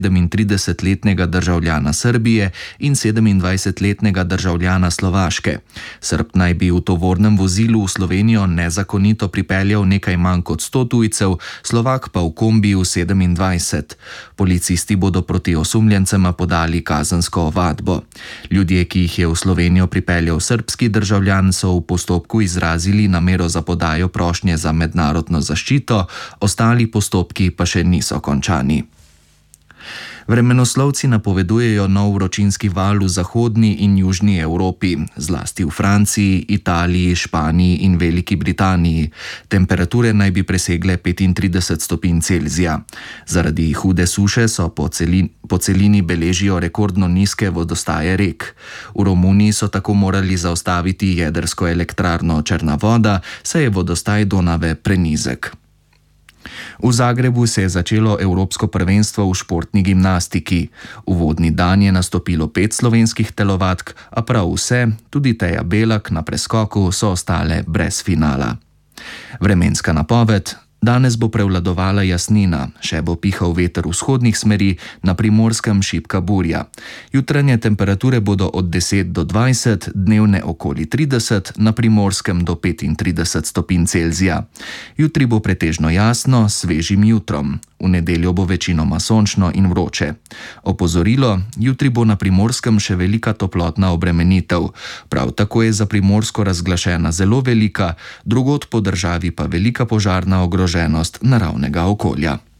37-letnega državljana Srbije in 27-letnega državljana Slovaške. Srb naj bi v tovornem vozilu v Slovenijo nezakonito pripeljal nekaj manj kot 100 tujcev, Slovak pa v kombiju 27. Policisti bodo proti osumljencema podali kazensko ovadbo. Ljudje, ki jih je v Slovenijo pripeljal srbski državljan, so v postopku izrazili namero za podajo prošnje za mednarodno zaščito, ostali postopki pa še niso končani. Vremenoslovci napovedujejo nov vročinski val v zahodni in južni Evropi, zlasti v Franciji, Italiji, Španiji in Veliki Britaniji. Temperature naj bi presegle 35 stopinj Celzija. Zaradi hude suše so po celini beležijo rekordno nizke vodostaje rek. V Romuniji so tako morali zaustaviti jedrsko elektrarno Črna voda, saj je vodostaj Donave prenizek. V Zagrebu se je začelo Evropsko prvenstvo v športni gimnastiki. Uvodni dan je nastopilo 5 slovenskih telovadk, a prav vse, tudi Teja Belak na preskoku, so ostale brez finala. Vremenska napoved: danes bo prevladovala jasnina, še bo pihal veter vzhodnih smeri, na Primorskem šibka burja. Jutranje temperature bodo od 10 do 20, dnevne okoli 30, na Primorskem do 35 stopinj Celzija. Jutri bo pretežno jasno, s svežim jutrom. V nedeljo bo večinoma sončno in vroče. Opozorilo: jutri bo na Primorskem še velika toplotna obremenitev. Prav tako je za Primorsko razglašena zelo velika, drugod po državi pa velika požarna ogroženost naravnega okolja.